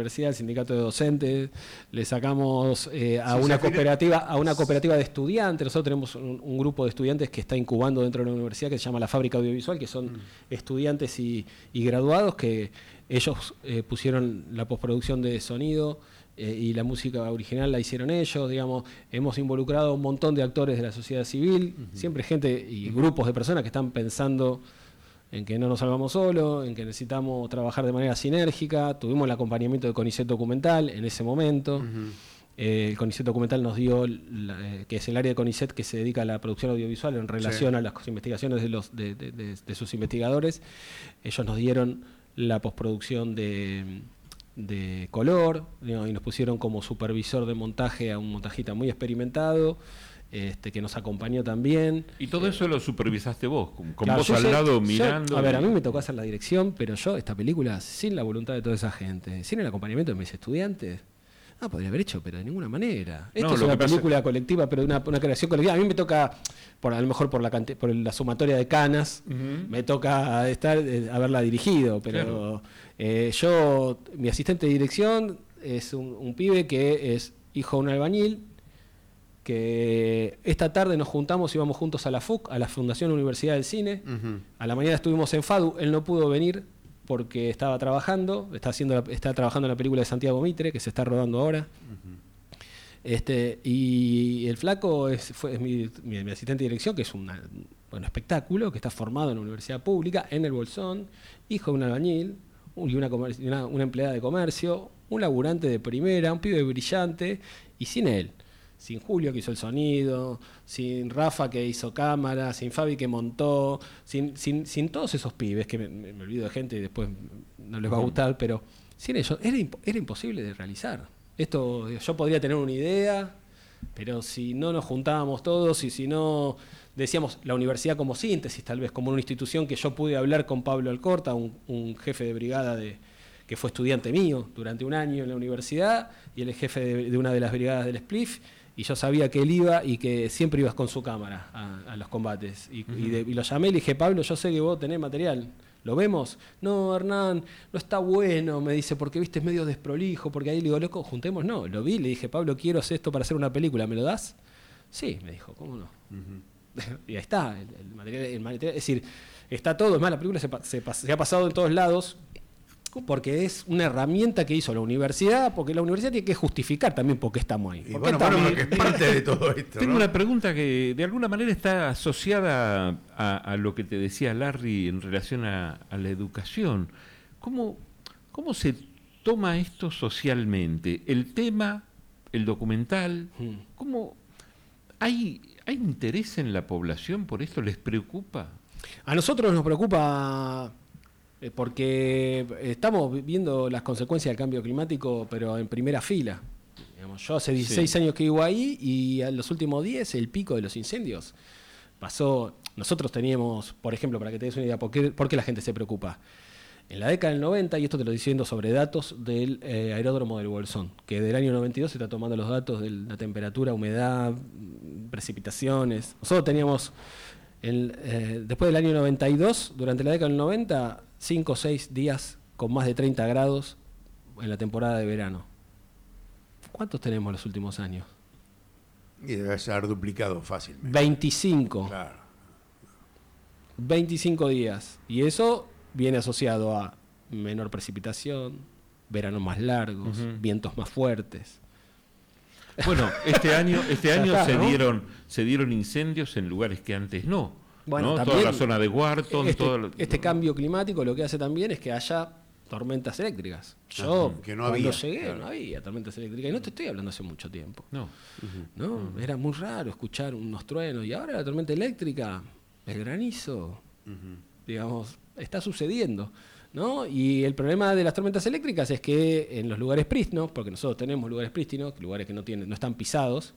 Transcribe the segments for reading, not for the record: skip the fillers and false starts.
universidad, el sindicato de docentes, le sacamos a una cooperativa de estudiantes. Nosotros tenemos un grupo de estudiantes que está incubando dentro de la universidad que se llama la Fábrica Audiovisual, que son estudiantes y graduados que ellos pusieron la postproducción de sonido y la música original la hicieron ellos, digamos. Hemos involucrado a un montón de actores de la sociedad civil, siempre gente y grupos de personas que están pensando en que no nos salvamos solos, en que necesitamos trabajar de manera sinérgica. Tuvimos el acompañamiento de CONICET Documental en ese momento. El CONICET Documental nos dio, que es el área de CONICET que se dedica a la producción audiovisual en relación a las investigaciones de sus investigadores. Ellos nos dieron la postproducción de color, y nos pusieron como supervisor de montaje a un montajista muy experimentado, que nos acompañó también. ¿Y todo eso lo supervisaste vos? Con Claro, vos al lado mirando. A ver, a mí me tocó hacer la dirección, pero yo esta película, sin la voluntad de toda esa gente, sin el acompañamiento de mis estudiantes, podría haber hecho, pero de ninguna manera. Esto es una película colectiva, pero una creación colectiva. A mí me toca, a lo mejor por la sumatoria de canas, me toca haberla dirigido, pero mi asistente de dirección es un pibe que es hijo de un albañil, que esta tarde nos juntamos y vamos juntos a la FUC, a la Fundación Universidad del Cine. A la mañana estuvimos en FADU, él no pudo venir porque estaba trabajando, está trabajando en la película de Santiago Mitre, que se está rodando ahora. Y el flaco es mi asistente de dirección, que es un espectáculo, que está formado en la universidad pública, en el Bolsón, hijo de un albañil, y una empleada de comercio, un laburante de primera, un pibe brillante, y sin él. Sin Julio, que hizo el sonido, sin Rafa, que hizo cámara, sin Fabi, que montó, sin todos esos pibes, que me olvido de gente y después no les va a gustar, pero sin ellos era imposible de realizar. Esto, yo podría tener una idea, pero si no nos juntábamos todos y si no decíamos la universidad como síntesis, tal vez como una institución, que yo pude hablar con Pablo Alcorta, un jefe de brigada que fue estudiante mío durante un año en la universidad, y él es jefe de una de las brigadas del SPLIF, y yo sabía que él iba y que siempre ibas con su cámara a los combates. Y lo llamé y le dije, Pablo, yo sé que vos tenés material, ¿lo vemos? No, Hernán, no está bueno, me dice, porque viste, es medio desprolijo, porque ahí le digo, loco, juntemos. No, lo vi, le dije, Pablo, quiero hacer esto para hacer una película, ¿me lo das? Sí, me dijo, ¿cómo no? Y ahí está, el material, es decir, está todo. Es más, la película se ha pasado en todos lados, porque es una herramienta que hizo la universidad, porque la universidad tiene que justificar también por qué estamos ahí. Y porque es parte de todo esto. Tengo una pregunta que de alguna manera está asociada a lo que te decía Larry en relación a la educación. ¿Cómo se toma esto socialmente? El tema, el documental, ¿cómo hay interés en la población por esto? ¿Les preocupa? A nosotros nos preocupa porque estamos viendo las consecuencias del cambio climático, pero en primera fila. Digamos, yo hace 16 años que vivo ahí, y en los últimos 10 el pico de los incendios pasó. Nosotros teníamos, por ejemplo, para que te des una idea, ¿por qué la gente se preocupa? En la década del 90, y esto te lo estoy diciendo sobre datos del aeródromo del Bolsón, que del año 92 se está tomando los datos de la temperatura, humedad, precipitaciones. Nosotros teníamos, después del año 92, durante la década del 90, 5 o 6 días con más de 30 grados en la temporada de verano. ¿Cuántos tenemos los últimos años? Y debe ser duplicado fácilmente. 25. Claro. 25 días. Y eso viene asociado a menor precipitación, veranos más largos, vientos más fuertes. Bueno, este año está, se dieron incendios en lugares que antes no. Bueno, ¿no? también Toda la zona de Wharton. Este cambio climático lo que hace también es que haya tormentas eléctricas. Yo, que no cuando había, llegué, claro, no había tormentas eléctricas. Y no te estoy hablando hace mucho tiempo. No. ¿No? Era muy raro escuchar unos truenos. Y ahora la tormenta eléctrica, el granizo, digamos, está sucediendo, ¿no? Y el problema de las tormentas eléctricas es que en los lugares prístinos, porque nosotros tenemos lugares prístinos, lugares que no están pisados,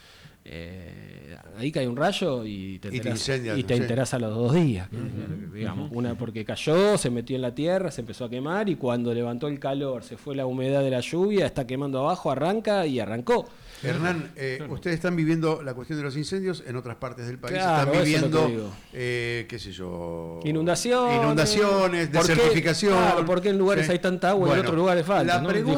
ahí cae un rayo y te enterás a los 2 días, digamos, una porque cayó, se metió en la tierra, se empezó a quemar, y cuando levantó el calor, se fue la humedad de la lluvia, está quemando abajo, arrancó. Hernán, ustedes están viviendo la cuestión de los incendios en otras partes del país. Claro, están viviendo, qué sé yo, inundaciones, desertificación. Claro, ¿por qué en lugares hay tanta agua y en otros lugares falta? ¿No?